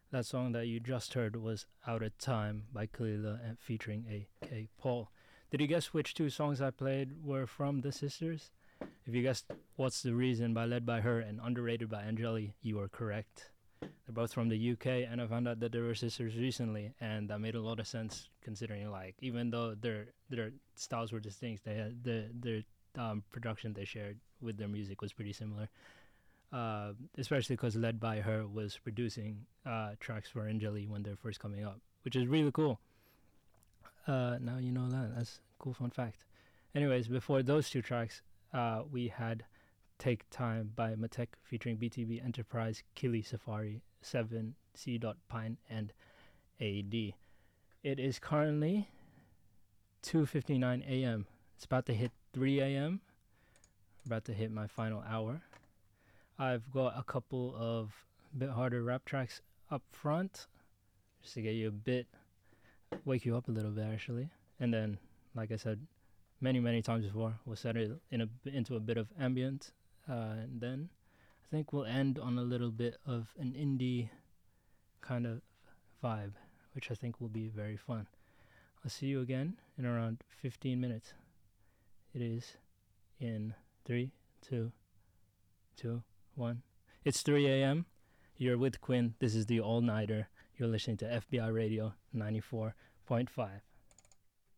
That song that you just heard was Out of Time by Kalila and featuring A.K. Paul. Did you guess which two songs I played were from the sisters? If you guessed What's the Reason by Led by Her and Underrated by Angeli, you are correct. They're both from the UK, and I found out that they were sisters recently, and that made a lot of sense considering, like, even though their styles were distinct, they had their production they shared with their music was pretty similar. Especially because Led by Her was producing tracks for Angeli when they're first coming up, which is really cool. Now you know that. That's a cool fun fact. Anyways, before those two tracks, we had Take Time by Matek featuring BTB Enterprise, Kili Safari, 7C. Pine, and AD. It is currently 2:59 a.m. It's about to hit 3 a.m. About to hit my final hour. I've got a couple of bit harder rap tracks up front, just to get you a bit, wake you up a little bit actually, and then, like I said, many times before, we'll set it into a bit of ambient, and then I think we'll end on a little bit of an indie kind of vibe, which I think will be very fun. I'll see you again in around 15 minutes. It is in 3, 2, 2, 1. It's 3 a.m. You're with Quinn. This is the All Nighter. You're listening to FBI Radio 94.5.